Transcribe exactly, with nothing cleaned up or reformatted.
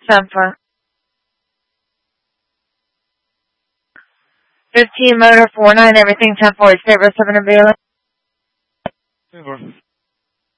ten four. fifteen motor four nine, everything ten four, state road seven available. ten four.